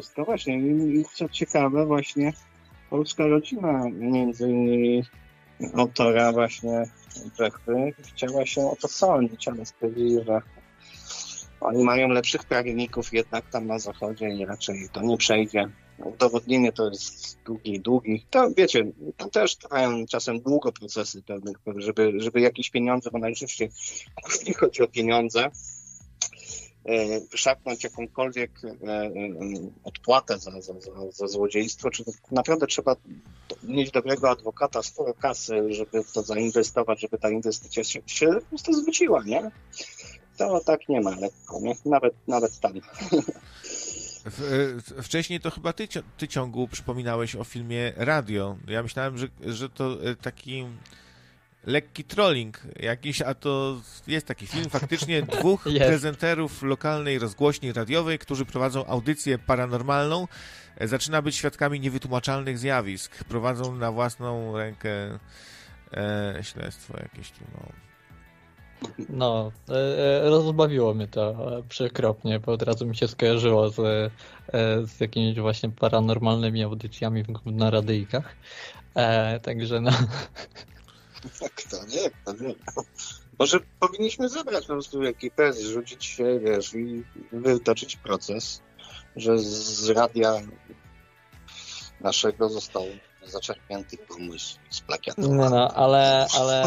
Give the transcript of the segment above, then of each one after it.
ciekawostka właśnie. I co ciekawe właśnie, polska rodzina, między innymi autora właśnie Brzechwy, chciała się o to sądzić, ale stwierdzili, że oni mają lepszych prawników jednak tam na zachodzie i raczej to nie przejdzie. Udowodnienie to jest długi. To wiecie, tam też trwają czasem długo procesy pewnych, żeby jakieś pieniądze, bo najczęściej jeśli chodzi o pieniądze, wyszarpnąć jakąkolwiek odpłatę za złodziejstwo, czy naprawdę trzeba mieć dobrego adwokata, sporo kasy, żeby w to zainwestować, żeby ta inwestycja się po prostu zwróciła, nie? To tak nie ma lekko, nie? Nawet tam. Wcześniej to chyba ty Ciągu przypominałeś o filmie Radio. Ja myślałem, że to taki lekki trolling jakiś, a to jest taki film faktycznie dwóch prezenterów lokalnej rozgłośni radiowej, którzy prowadzą audycję paranormalną. Zaczyna być świadkami niewytłumaczalnych zjawisk. Prowadzą na własną rękę śledztwo jakieś tu, No, rozbawiło mnie to przekropnie, bo od razu mi się skojarzyło z jakimiś właśnie paranormalnymi audycjami na radyjkach. Także no... Kto wie. Może powinniśmy zebrać po prostu ekipę, zrzucić się, wiesz, i wytoczyć proces, że z radia naszego został zaczerpnięty pomysł z plakiatu. No, ale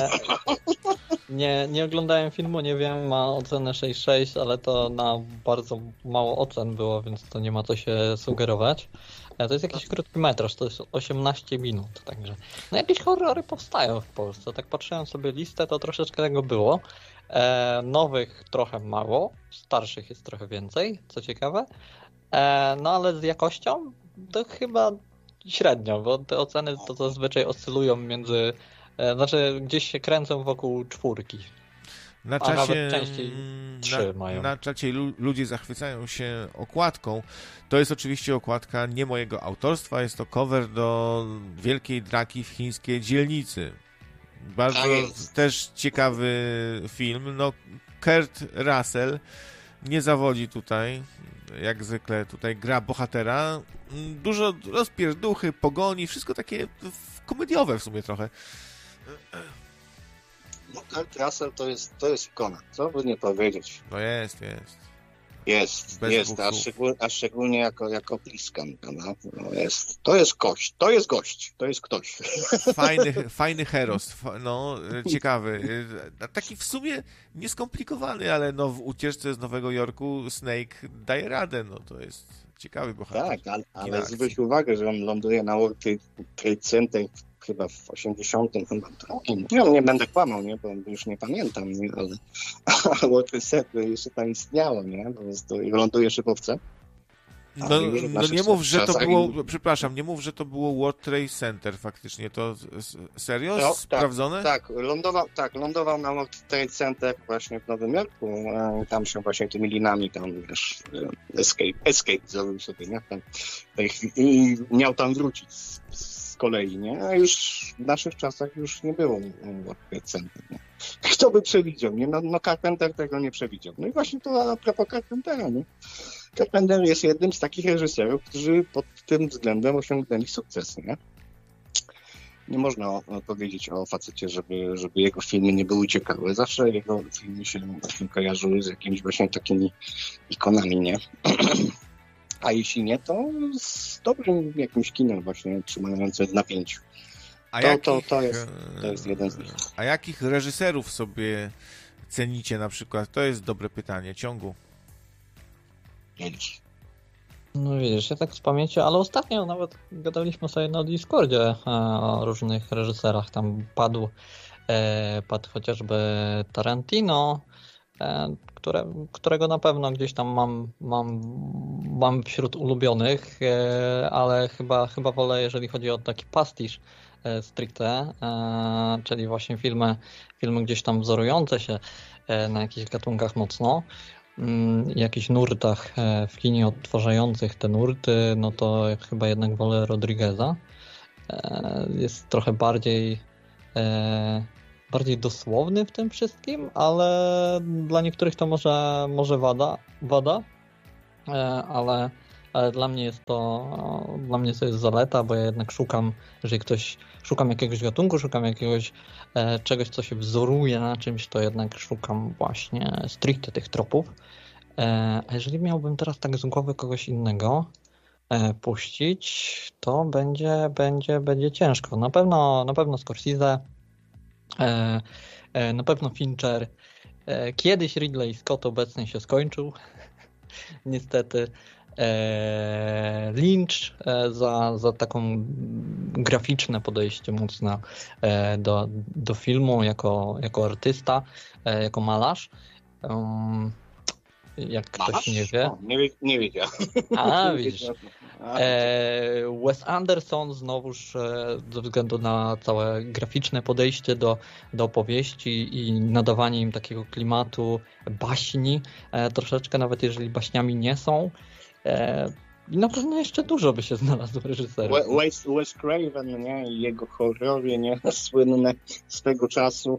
nie oglądałem filmu, nie wiem, ma ocenę 6,6, ale to na bardzo mało ocen było, więc to nie ma co się sugerować. To jest jakiś krótki metraż, to jest 18 minut, także no jakieś horrory powstają w Polsce. Tak patrzyłem sobie listę, to troszeczkę tego było. Nowych trochę mało, starszych jest trochę więcej, co ciekawe. No ale z jakością to chyba średnio, bo te oceny to zazwyczaj oscylują między, znaczy gdzieś się kręcą wokół 4. Na czacie, a nawet częściej 3 mają. Na czacie ludzie zachwycają się okładką. To jest oczywiście okładka nie mojego autorstwa, jest to cover do Wielkiej Draki w chińskiej dzielnicy. Bardzo też ciekawy film. No, Kurt Russell nie zawodzi tutaj, jak zwykle tutaj gra bohatera. Dużo rozpierduchy, pogoni, wszystko takie komediowe w sumie trochę. No, Kurt Russell to jest ikona, co by nie powiedzieć. No jest. Jest, a szczególnie jako Pliskan. No jest. To jest ktoś. Fajny heros, no ciekawy. Taki w sumie nieskomplikowany, ale no w ucieczce z Nowego Jorku Snake daje radę, no to jest ciekawy bohater. Tak, ale zwróć uwagę, że on ląduje na World Trade Center chyba w 82. Nie będę kłamał, nie, bo już nie pamiętam, nie, ale World Trade Center jeszcze tam istniało, nie, po prostu i ląduje szybowce. No nie mów, że to było, przepraszam, nie mów, że to było World Trade Center faktycznie, to serio? No, sprawdzone? Lądował na World Trade Center właśnie w Nowym Jorku, tam się właśnie tymi linami tam, wiesz, escape zrobił sobie, nie, tam, i miał tam wrócić z kolei, nie, a już w naszych czasach już nie było World Trade Center, nie. Kto by przewidział, nie, no Carpenter tego nie przewidział, no i właśnie to a propos Carpentera, nie. Carpenter jest jednym z takich reżyserów, którzy pod tym względem osiągnęli sukces, nie? Nie można powiedzieć o facecie, żeby jego filmy nie były ciekawe. Zawsze jego filmy się właśnie kojarzyły z jakimiś właśnie takimi ikonami, nie? A jeśli nie, to z dobrym jakimś kinem właśnie trzymającym w napięciu. To jest jeden z nich. A jakich reżyserów sobie cenicie na przykład? To jest dobre pytanie. Ciągu. No widzisz, ja tak z pamięci, ale ostatnio nawet gadaliśmy sobie na Discordzie o różnych reżyserach. Tam padł chociażby Tarantino, którego na pewno gdzieś tam mam wśród ulubionych, ale chyba wolę, jeżeli chodzi o taki pastisz stricte, czyli właśnie filmy gdzieś tam wzorujące się na jakichś gatunkach mocno, jakichś nurtach w kinie odtwarzających te nurty, no to chyba jednak wolę Rodrigueza. Jest trochę bardziej dosłowny w tym wszystkim, ale dla niektórych to może wada, ale dla mnie to jest zaleta, bo ja jednak szukam jakiegoś gatunku, szukam jakiegoś czegoś, co się wzoruje na czymś, to jednak szukam właśnie stricte tych tropów. A jeżeli miałbym teraz tak z głowy kogoś innego puścić, to będzie ciężko. Na pewno Scorsese, na pewno Fincher. Kiedyś Ridley Scott obecnie się skończył, niestety. Lynch za taką graficzne podejście mocno do filmu jako artysta, jako malarz. Jak ktoś nie wie. O, nie wiedział. A, widzisz. Wes Anderson znowuż ze względu na całe graficzne podejście do opowieści i nadawanie im takiego klimatu baśni, troszeczkę nawet jeżeli baśniami nie są. I na pewno jeszcze dużo by się znalazło reżyserów. Wes Craven, nie? I jego horrory, nie? Słynne z tego czasu.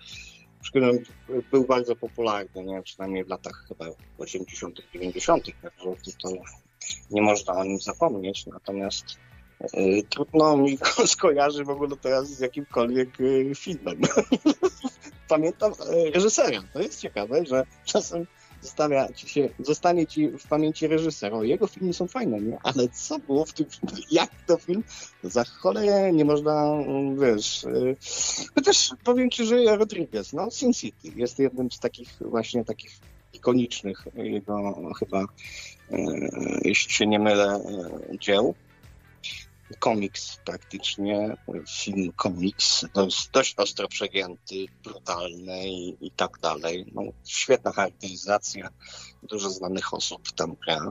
Był bardzo popularny, nie? Przynajmniej w latach chyba 80., 90., także to nie można o nim zapomnieć, natomiast trudno mi go skojarzy w ogóle teraz z jakimkolwiek filmem. Pamiętam reżysera. To jest ciekawe, że czasem zostanie ci w pamięci reżyser. O, jego filmy są fajne, nie? Ale co było w tym filmie? Jak to film? Za cholerę nie można, wiesz... Chociaż powiem ci, że Rodriguez, no, Sin City jest jednym z takich ikonicznych jego chyba, jeśli się nie mylę, dzieł. Komiks praktycznie, film komiks, to jest dość ostro przegięty, brutalny i tak dalej. No, świetna charakteryzacja, dużo znanych osób tam gra.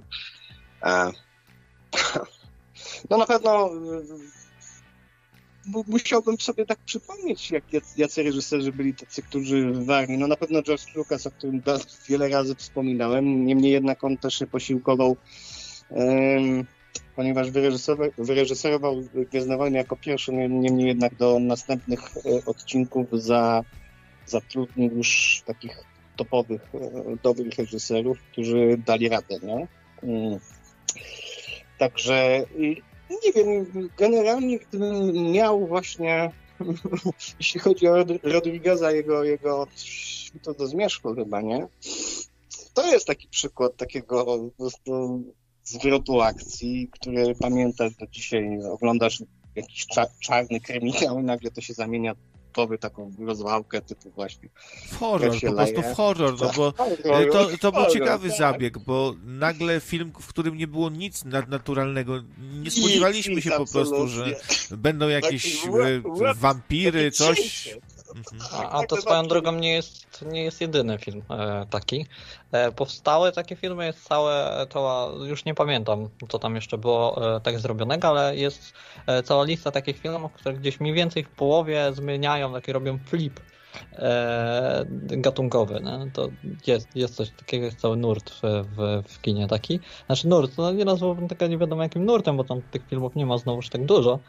No na pewno musiałbym sobie tak przypomnieć, jacy reżyserzy byli tacy, którzy warli. No na pewno George Lucas, o którym wiele razy wspominałem, niemniej jednak on też się posiłkował, ponieważ wyreżyserował Gwiezdne Wojny jako pierwszy, niemniej jednak do następnych odcinków zatrudnił już takich topowych, dobrych reżyserów, którzy dali radę, nie? Także nie wiem, generalnie gdybym miał właśnie, jeśli chodzi o Rodrigueza, jego to do zmierzchu chyba, nie? To jest taki przykład takiego po prostu zwrotu akcji, który pamiętasz do dzisiaj, oglądasz jakiś czarny kryminał i nagle to się zamienia w taką rozwałkę typu właśnie. W horror, po prostu w horror, no bo to był ciekawy zabieg, bo nagle film, w którym nie było nic nadnaturalnego, nie spodziewaliśmy się po prostu, że będą jakieś wampiry, coś. A to swoją drogą nie jest jedyny film taki. Powstały takie filmy, jest już nie pamiętam, co tam jeszcze było tak zrobionego, ale jest cała lista takich filmów, które gdzieś mniej więcej w połowie zmieniają, robią flip gatunkowy. Nie? To jest coś takiego, jest cały nurt w kinie taki. Znaczy nurt, no nie nazwałbym tego nie wiadomo jakim nurtem, bo tam tych filmów nie ma znowuż tak dużo,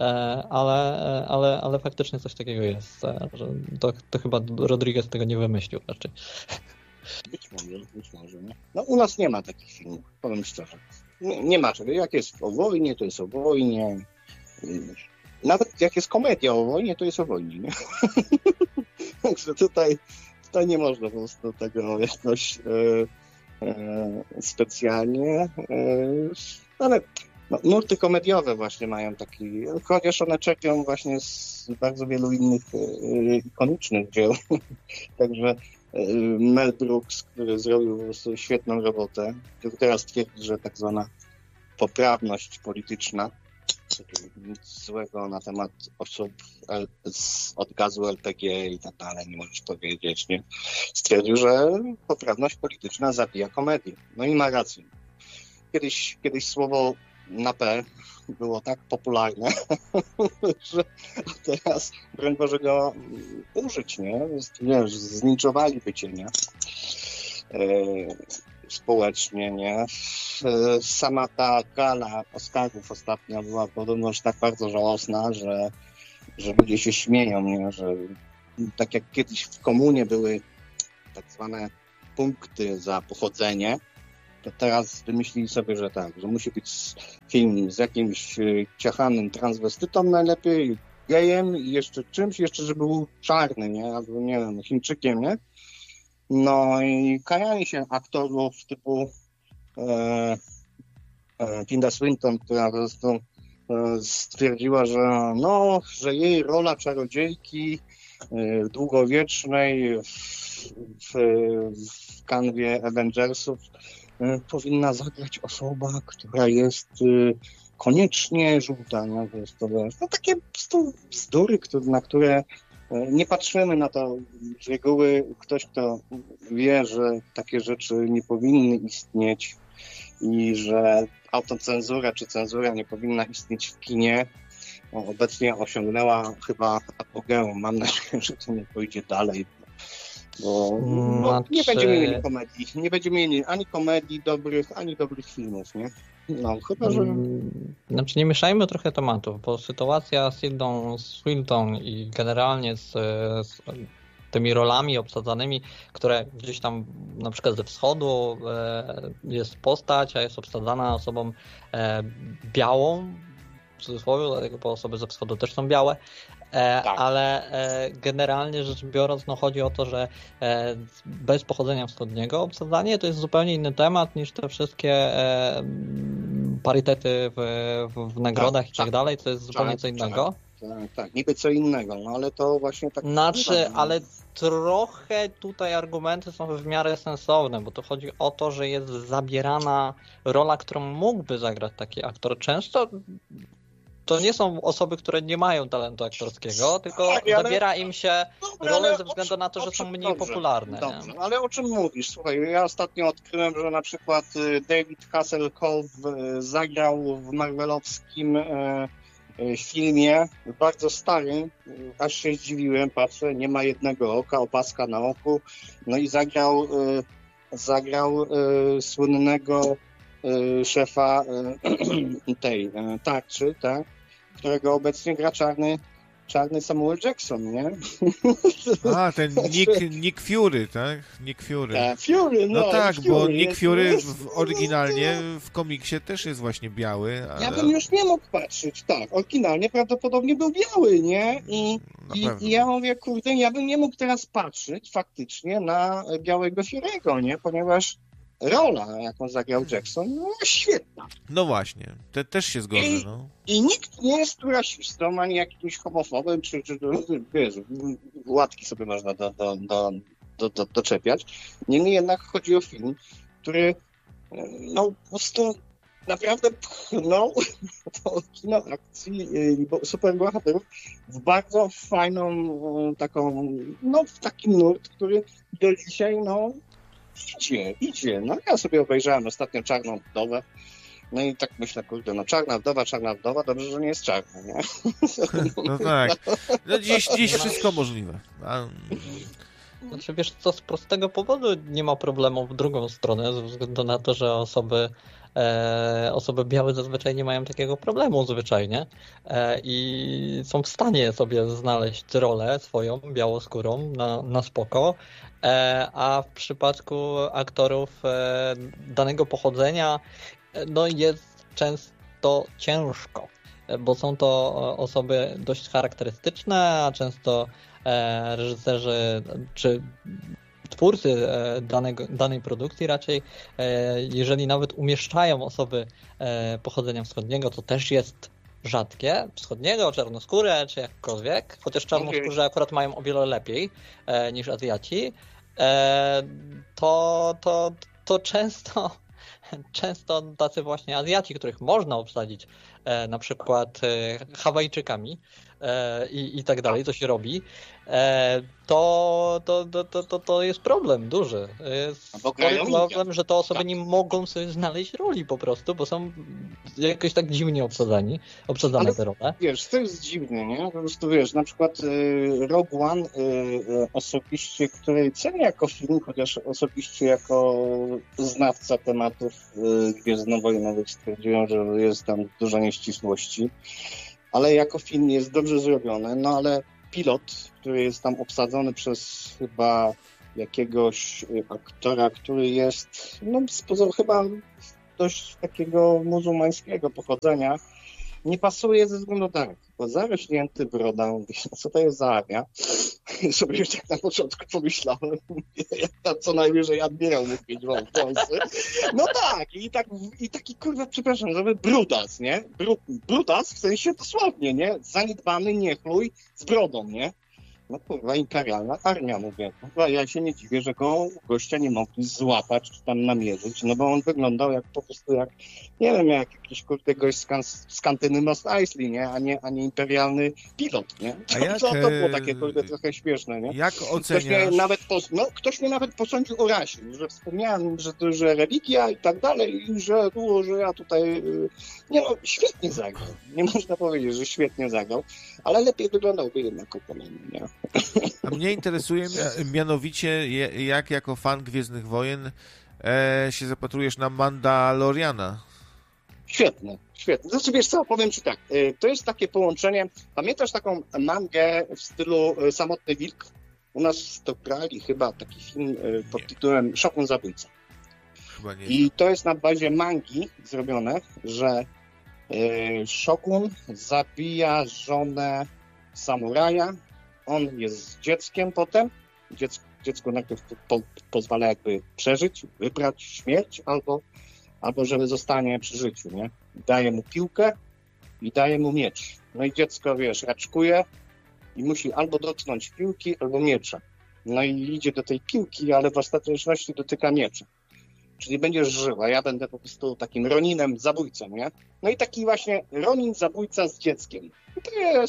ale faktycznie coś takiego jest. Że to chyba Rodriguez tego nie wymyślił raczej. Być może. Nie? No u nas nie ma takich filmów, powiem szczerze. Nie ma czego. Jak jest o wojnie, to jest o wojnie. Nawet jak jest komedia o wojnie, to jest o wojnie. Nie? Także tutaj nie można po prostu tego jakoś specjalnie. Ale nurty komediowe właśnie mają taki, chociaż one czerpią właśnie z bardzo wielu innych ikonicznych dzieł. Także Mel Brooks, który zrobił po prostu świetną robotę, który teraz twierdzi, że tak zwana poprawność polityczna, nic złego na temat osób od gazu LPG i tak dalej, nie możesz powiedzieć, nie? Stwierdził, że poprawność polityczna zabija komedię. No i ma rację. Kiedyś słowo na P było tak popularne, że teraz, broń Boże, go użyć, nie? Wiesz, zlinczowaliby cię, nie? Społecznie, nie? Sama ta gala Oscarów ostatnia była podobno tak bardzo żałosna, że ludzie się śmieją, nie? Że tak jak kiedyś w komunie były tak zwane punkty za pochodzenie, to teraz wymyślili sobie, że tak, że musi być film z jakimś ciachanym transwestytą najlepiej, gejem i jeszcze czymś, jeszcze żeby był czarny, nie? Albo nie wiem, Chińczykiem, nie? No i karali się aktorów typu Tilda Swinton, która po prostu stwierdziła, że jej rola czarodziejki długowiecznej w kanwie Avengersów powinna zagrać osoba, która jest koniecznie żółta. No, to takie bzdury, na które nie patrzymy na to z reguły. Ktoś, kto wie, że takie rzeczy nie powinny istnieć i że autocenzura czy cenzura nie powinna istnieć w kinie, obecnie osiągnęła chyba apogeum. Mam nadzieję, że to nie pójdzie dalej, bo nie będziemy mieli komedii. Nie będziemy mieli ani komedii dobrych, ani dobrych filmów, nie? No, chyba, że... Znaczy nie mieszajmy trochę tematów, bo sytuacja z Tildą Swinton i generalnie z tymi rolami obsadzanymi, które gdzieś tam na przykład ze wschodu jest postać, a jest obsadzana osobą białą, w cudzysłowie, dlatego bo osoby ze wschodu też są białe, ale generalnie rzecz biorąc, no chodzi o to, że bez pochodzenia wschodniego obsadzanie to jest zupełnie inny temat niż te wszystkie parytety w nagrodach i tak dalej, to jest zupełnie co innego. Tak, niby co innego, no ale to właśnie tak... Znaczy, ale trochę tutaj argumenty są w miarę sensowne, bo to chodzi o to, że jest zabierana rola, którą mógłby zagrać taki aktor. Często to nie są osoby, które nie mają talentu aktorskiego, tylko zabiera im się rolę ze względu na to, że są mniej popularne. Dobrze, ale o czym mówisz? Słuchaj, ja ostatnio odkryłem, że na przykład David Hasselhoff zagrał w marvelowskim filmie, bardzo starym, aż się zdziwiłem, patrzę, nie ma jednego oka, opaska na oku, no i zagrał słynnego szefa tej tarczy, tak, którego obecnie gra czarny Samuel Jackson, nie? A, ten Nick Fury, tak? Nick Fury. Fury, no tak, Fury, bo Nick Fury oryginalnie w komiksie też jest właśnie biały. Ale... Ja bym już nie mógł patrzeć, tak. Oryginalnie prawdopodobnie był biały, nie? I ja mówię, kurde, ja bym nie mógł teraz patrzeć faktycznie na białego Fury'ego, nie? Ponieważ rola, jaką zagrał Jackson, no świetna. No właśnie, też się zgodzę, no. I nikt nie jest tu rasistą, ani jakimś homofobem, czy wiesz, łatki sobie można doczepiać. Niemniej jednak chodzi o film, który no po prostu naprawdę pchnął to kino akcji superbohaterów w bardzo fajną taką, no w taki nurt, który do dzisiaj, no idzie. No ja sobie obejrzałem ostatnio Czarną Wdowę. No i tak myślę, kurde, no czarna wdowa, dobrze, że nie jest czarna, nie? No tak. No dziś wszystko możliwe. Znaczy wiesz co, z prostego powodu nie ma problemu w drugą stronę, ze względu na to, że osoby białe zazwyczaj nie mają takiego problemu zwyczajnie i są w stanie sobie znaleźć rolę swoją białoskórą na spoko, a w przypadku aktorów danego pochodzenia no jest często ciężko, bo są to osoby dość charakterystyczne, a często reżyserzy czy twórcy danej produkcji raczej, jeżeli nawet umieszczają osoby pochodzenia wschodniego, to też jest rzadkie, wschodniego, czarnoskóre czy jakkolwiek, chociaż czarnoskórzy akurat mają o wiele lepiej niż Azjaci, to często tacy właśnie Azjaci, których można obsadzić na przykład Hawajczykami i tak dalej, co się robi, to jest problem duży. Jest problem, że te osoby nie mogą sobie znaleźć roli po prostu, bo są jakoś tak dziwnie obsadzane te role. Wiesz, to jest dziwne, nie? Po prostu wiesz, na przykład Rogue One osobiście, który cenię jako film, chociaż osobiście jako znawca tematów gwiezdnowojennowych stwierdziłem, że jest tam dużo nieścisłości, ale jako film jest dobrze zrobiony, no ale pilot, który jest tam obsadzony przez chyba jakiegoś aktora, który jest no z pozoru chyba dość takiego muzułmańskiego pochodzenia, nie pasuje ze względu na tak, bo zarośnięty brodą, co to jest za armia? Sobie już tak na początku pomyślałem, jak tam co najwyżej admirał mógł mieć wąsy. No tak, i taki kurwa, przepraszam, żeby brudas, nie? Brudas w sensie dosłownie, nie? Zaniedbany niechlój z brodą, nie? No kurwa, imperialna armia, mówię. Kurwa, ja się nie dziwię, że go gościa nie mogli złapać czy tam namierzyć, no bo on wyglądał jak po prostu jak, nie wiem, jak jakiś kurde gość z kantyny Mos Eisley, nie? A nie imperialny pilot, nie? To było takie kurde trochę śmieszne, nie? Jak oceniasz? Ktoś mnie nawet posądził o rasie, że wspomniałem, że religia i tak dalej, i że ja tutaj... Nie no, świetnie zagrał. Nie można powiedzieć, że świetnie zagrał, ale lepiej wyglądałby jednak Oppenheimer, nie? A mnie interesuje mianowicie, jak jako fan Gwiezdnych Wojen się zapatrujesz na Mandaloriana. Świetne. Znaczy wiesz co, powiem ci tak, to jest takie połączenie, pamiętasz taką mangę w stylu Samotny Wilk? U nas to grali chyba taki film pod tytułem Shogun Zabójca. Chyba nie. I to jest na bazie mangi zrobione, że Shogun zabija żonę samuraja, on jest dzieckiem potem, dziecko najpierw pozwala jakby przeżyć, wybrać śmierć, albo żeby zostanie przy życiu, nie? Daje mu piłkę i daje mu miecz. No i dziecko, wiesz, raczkuje i musi albo dotknąć piłki, albo miecza. No i idzie do tej piłki, ale w ostateczności dotyka miecza. Czyli będziesz żył, a ja będę po prostu takim Roninem, zabójcą, nie? No i taki właśnie Ronin, zabójca z dzieckiem. I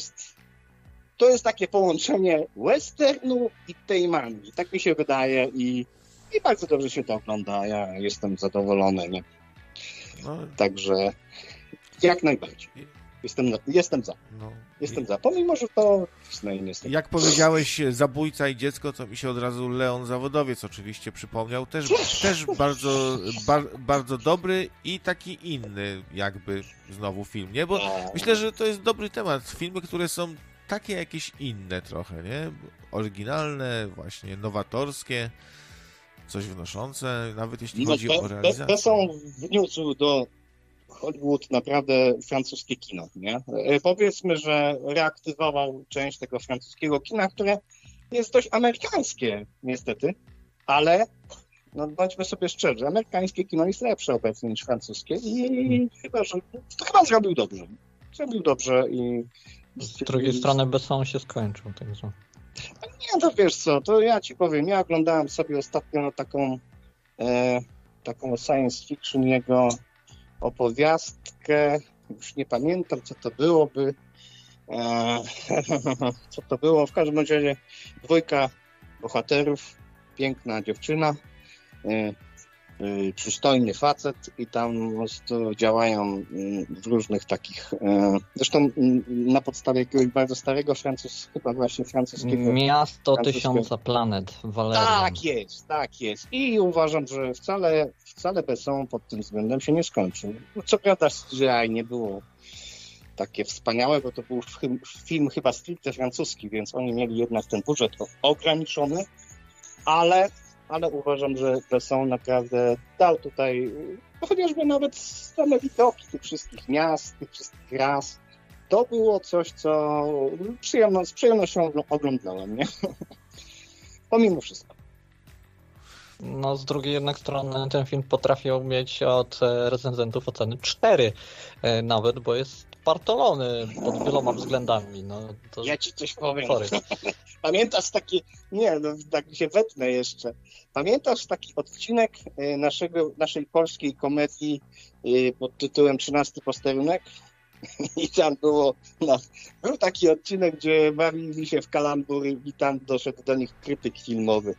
to jest takie połączenie westernu i tej mangi. Tak mi się wydaje i bardzo dobrze się to ogląda. Ja jestem zadowolony, nie? No. Także jak najbardziej. Jestem za. No. Jestem za. Pomimo, że to Disney niestety. Jak powiedziałeś zabójca i dziecko, to mi się od razu Leon Zawodowiec oczywiście przypomniał. Też bardzo dobry i taki inny jakby znowu film, nie? Bo myślę, że to jest dobry temat. Filmy, które są takie jakieś inne trochę, nie? Oryginalne, właśnie nowatorskie, coś wnoszące, nawet jeśli chodzi o realizację. Besson wniósł do Hollywood naprawdę francuskie kino, nie? Powiedzmy, że reaktywował część tego francuskiego kina, które jest dość amerykańskie niestety, ale no bądźmy sobie szczerzy, amerykańskie kino jest lepsze obecnie niż francuskie i chyba zrobił dobrze. Zrobił dobrze i... Z drugiej strony Besson się skończył, także... Nie, to wiesz co, to ja ci powiem, ja oglądałem sobie ostatnio taką science fiction jego opowiastkę, już nie pamiętam, co to byłoby, co to było, w każdym razie dwójka bohaterów, piękna dziewczyna, przystojny facet i tam po prostu działają w różnych takich, zresztą na podstawie jakiegoś bardzo starego chyba właśnie francuskiego. Miasto tysiąca planet, Valerian. Tak jest. I uważam, że wcale Besson pod tym względem się nie skończył. Co prawda CGI nie było takie wspaniałe, bo to był film chyba stricte francuski, więc oni mieli jednak ten budżet ograniczony, ale uważam, że Besson naprawdę dał tutaj, chociażby nawet same widoki tych wszystkich miast, tych wszystkich ras. To było coś, co z przyjemnością oglądałem, nie? Pomimo wszystko. No z drugiej jednak strony ten film potrafił mieć od recenzentów oceny 4 nawet, bo jest partolony pod wieloma względami. No, to... Ja ci coś powiem. Pamiętasz taki, tak się wetnę jeszcze. Pamiętasz taki odcinek naszej polskiej komedii pod tytułem 13 posterunek? I tam był taki odcinek, gdzie bawili się w kalambur i tam doszedł do nich krytyk filmowy.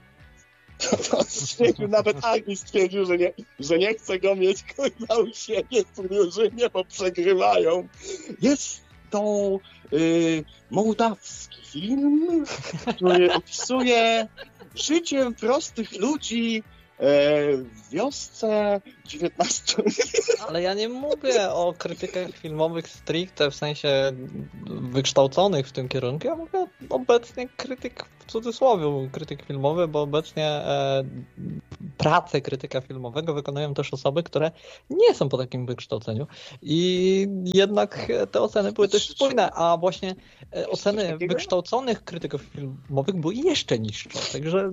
Nawet Arni stwierdził, że nie chce go mieć kurwa u siebie w drużynie, bo przegrywają. Jest to mołdawski film, który opisuje życie prostych ludzi W wiosce 19... Ale ja nie mówię o krytykach filmowych stricte, w sensie wykształconych w tym kierunku. Ja mówię obecnie krytyk, w cudzysłowie krytyk filmowy, bo obecnie pracę krytyka filmowego wykonują też osoby, które nie są po takim wykształceniu. I jednak te oceny były dość spójne, a właśnie oceny wykształconych krytyków filmowych były jeszcze niższe. Także...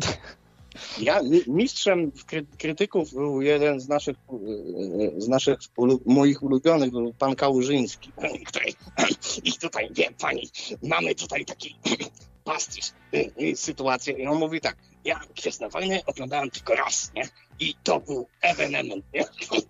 Mistrzem krytyków był jeden z naszych moich ulubionych, był pan Kałużyński, i tutaj, wie pani, mamy tutaj taki pastisz, sytuację i on mówi tak, ja Gwiezdne Wojny oglądałem tylko raz, nie? I to był ewenement, nie?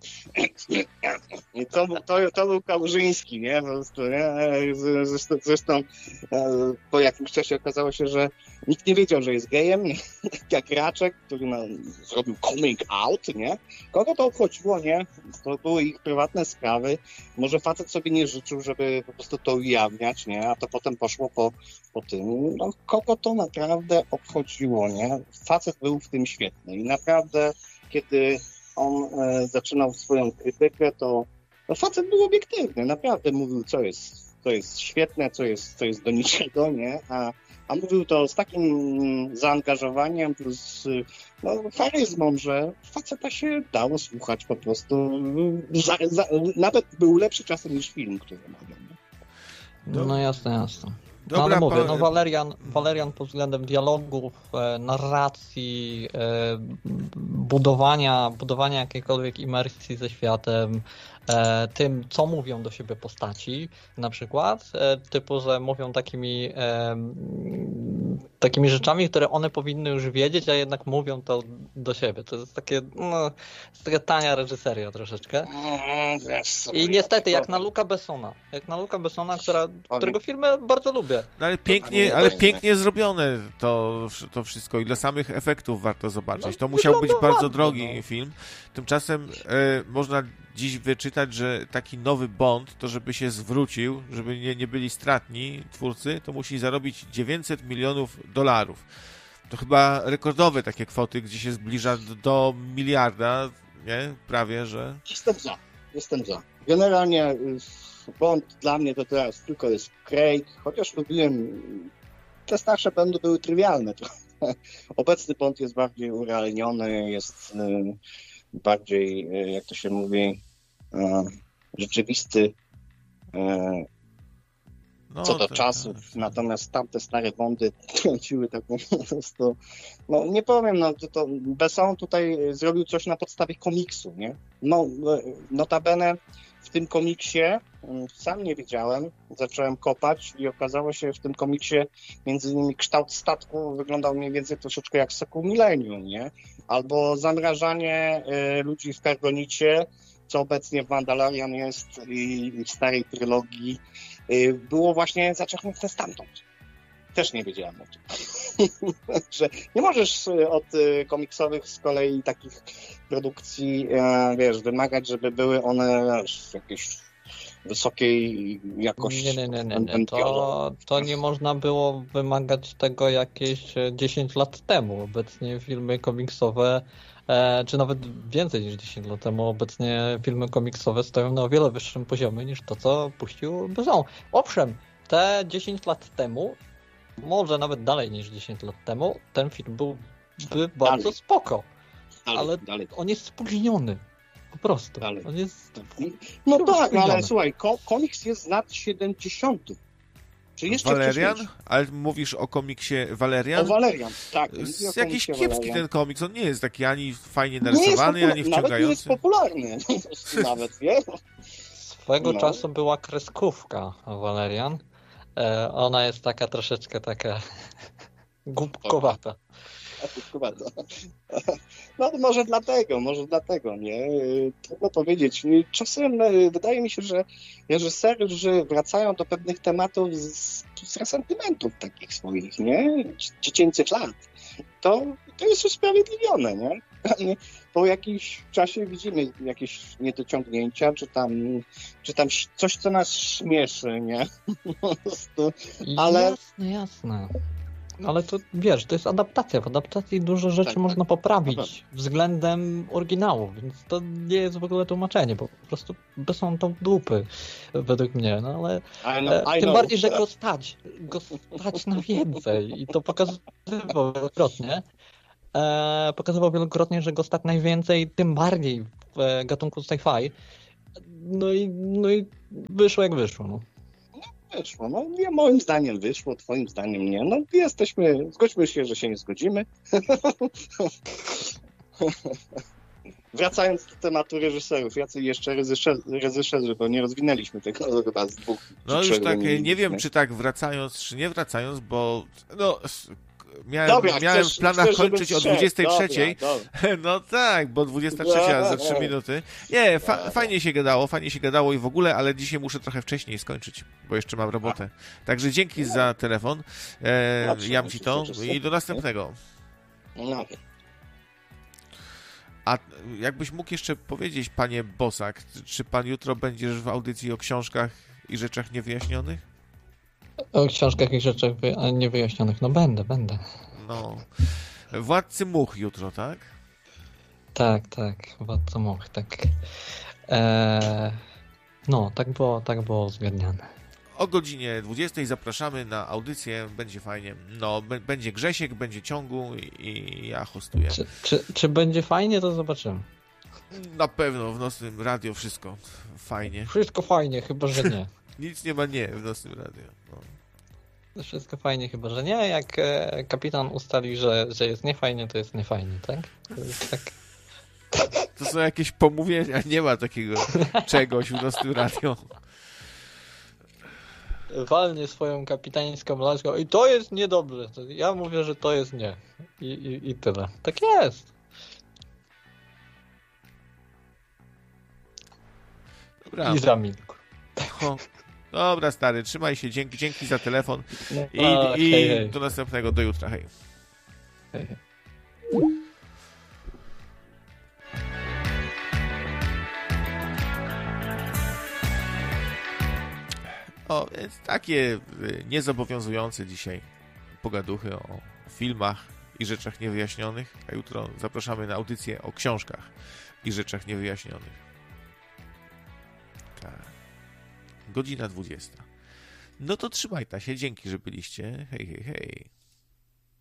I to był Kałużyński, nie? Po prostu, nie? Zresztą po jakimś czasie okazało się, że nikt nie wiedział, że jest gejem, nie? Jak Raczek, który zrobił coming out, nie? Kogo to obchodziło, nie? To były ich prywatne sprawy. Może facet sobie nie życzył, żeby po prostu to ujawniać, nie? A to potem poszło po tym. No, kogo to naprawdę obchodziło, nie? Facet był w tym świetny i naprawdę, kiedy on zaczynał swoją krytykę, to facet był obiektywny, naprawdę mówił, co jest świetne, co jest do niczego, nie? A mówił to z takim zaangażowaniem plus charyzmą, że faceta się dało słuchać po prostu. Nawet był lepszy czasem niż film, który omawiam. No jasne. Dobra, ale mówię, Valerian pod względem dialogów, narracji, budowania jakiejkolwiek imersji ze światem, tym, co mówią do siebie postaci, na przykład, typu, że mówią takimi rzeczami, które one powinny już wiedzieć, a jednak mówią to do siebie. To jest taka tania reżyseria troszeczkę. I niestety, jak na Luca Bessona, którego filmy bardzo lubię. No ale pięknie zrobione to wszystko i dla samych efektów warto zobaczyć. To musiał być bardzo drogi film. Tymczasem można dziś wyczytać, że taki nowy Bond, to żeby się zwrócił, żeby nie byli stratni twórcy, to musi zarobić $900 milionów. To chyba rekordowe takie kwoty, gdzie się zbliża do miliarda, nie? Prawie, że... Jestem za. Generalnie Bond dla mnie to teraz tylko jest Craig, chociaż lubiłem... Te starsze Bondy były trywialne trochę. Obecny Bond jest bardziej urealniony, jest bardziej, jak to się mówi, rzeczywisty co do czasów. Natomiast tamte stare Bondy trąciły taką po prostu... No nie powiem, to Besson tutaj zrobił coś na podstawie komiksu, nie? Notabene w tym komiksie, sam nie wiedziałem, zacząłem kopać i okazało się, że w tym komiksie między innymi kształt statku wyglądał mniej więcej troszeczkę jak Sokół Millennium, nie? Albo zamrażanie ludzi w Kargonicie, co obecnie w Mandalorian jest i w starej trylogii, było właśnie zaczerpnięte stamtąd. Też nie wiedziałem o tym. Że nie możesz od komiksowych z kolei takich produkcji, wymagać, żeby były one jakieś wysokiej jakości. Nie. To nie można było wymagać tego jakieś 10 lat temu. Obecnie filmy komiksowe, czy nawet więcej niż 10 lat temu, obecnie filmy komiksowe stoją na o wiele wyższym poziomie niż to, co puścił Besson. Owszem, te 10 lat temu, może nawet dalej niż 10 lat temu, ten film byłby bardzo spoko. Ale on jest spóźniony. Po prostu. On jest... No tak, ale słuchaj, komiks jest z lat 70. Czy jeszcze Valerian? wcześniej? Ale mówisz o komiksie Valerian? O Valerian, tak. Jakiś kiepski ten komiks. On nie jest taki ani fajnie narysowany, ani wciągający. Nawet nie jest popularny. Nawet, wiesz? Swego czasu była kreskówka Valerian. Ona jest taka troszeczkę taka głupkowata. No może dlatego, nie? Trudno powiedzieć. Czasem wydaje mi się, że reżyserzy wracają do pewnych tematów z resentymentów takich swoich, nie? Dziecięcych lat. To jest usprawiedliwione, nie? Po jakimś czasie widzimy jakieś niedociągnięcia, czy tam coś, co nas śmieszy, nie? Po prostu, ale... Jasne. Ale to wiesz, to jest adaptacja. W adaptacji dużo rzeczy Tak, można tak. poprawić względem oryginału, więc to nie jest w ogóle tłumaczenie, bo po prostu są to dupy według mnie, no ale tym bardziej, że go stać na więcej i to pokazywał wielokrotnie. Pokazywał wielokrotnie, że go stać najwięcej, tym bardziej w gatunku sci-fi. No i wyszło jak wyszło. No. Wyszło. No, moim zdaniem wyszło, twoim zdaniem nie. No zgodźmy się, że się nie zgodzimy. Wracając do tematu reżyserów, jacy jeszcze reżyserzy, bo nie rozwinęliśmy tego chyba z 2. No już tak, nie wiem, czy tak wracając, czy nie wracając, bo no... Miałem w planach kończyć o 23. Dobra. No tak, bo 23 za 3 minuty. Nie, fajnie się gadało i w ogóle, ale dzisiaj muszę trochę wcześniej skończyć, bo jeszcze mam robotę. Także dzięki za telefon. Jam ci to i do następnego. A jakbyś mógł jeszcze powiedzieć, panie Bosak, czy pan jutro będziesz w audycji o książkach i rzeczach niewyjaśnionych? O książkach i rzeczach niewyjaśnionych. No będę. No. Władcy Much jutro, tak? Tak. Władca Much, tak. No, tak było uzgadniane. O godzinie 20 zapraszamy na audycję, będzie fajnie. No, będzie Grzesiek, będzie Ciągu i ja hostuję. Czy będzie fajnie, to zobaczymy. Na pewno w Nocnym Radio wszystko fajnie. Wszystko fajnie, chyba że nie. Nic nie ma nie w Nocnym Radio. No. Wszystko fajnie, chyba że nie. Jak kapitan ustali, że jest niefajnie, to jest niefajnie, tak? To jest tak. To są jakieś pomówienia, nie ma takiego czegoś w Nocnym Radio. Walnie swoją kapitańską laską i to jest niedobrze. Ja mówię, że to jest nie. I tyle. Tak jest. Dobra. I zamilkł. Dobra, stary, trzymaj się, dzięki za telefon i hej. Do następnego, do jutra, hej. Hej. O, więc takie niezobowiązujące dzisiaj pogaduchy o filmach i rzeczach niewyjaśnionych, a jutro zapraszamy na audycję o książkach i rzeczach niewyjaśnionych. Tak. Godzina 20. No to trzymaj się, dzięki, że byliście. Hej.